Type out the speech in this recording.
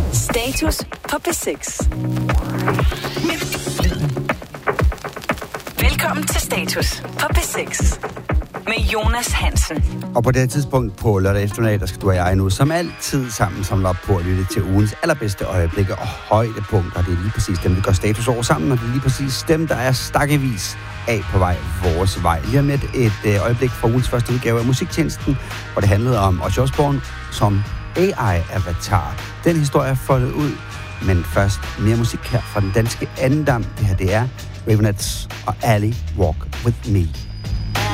Status på P6. Velkommen til Status på P6 med Jonas Hansen. Og på det her tidspunkt på lørdag eftermiddag, der skal du og jeg nu som altid sammen samle op på at lytte til ugens allerbedste øjeblikke og højdepunkter. Det er lige præcis dem, vi gør status over sammen, og det er lige præcis dem, der er stakkevis af på vej vores vej. Lige om lidt et øjeblik fra ugens første udgave af Musiktjenesten, hvor det handlede om Ozzy Osbourne som AI-avatar. Den historie er foldet ud, men først mere musik her fra den danske Andendam. Det her det er Raveonettes og Ali Walk With Me.